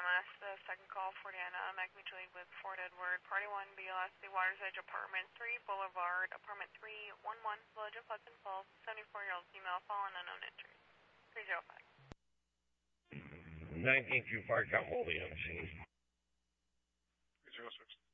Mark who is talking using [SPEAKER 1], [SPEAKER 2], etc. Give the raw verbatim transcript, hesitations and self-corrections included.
[SPEAKER 1] last, uh, second call, Fortiana, Mac Mutual Aid with Fort Edward, Party one, B L S, the Waters Edge Apartment three, Boulevard, Apartment three one one, Village of Hudson Falls, seventy-four-year-old female, fallen unknown entry, three zero five.
[SPEAKER 2] nineteen two five, got Williams.
[SPEAKER 3] three zero six.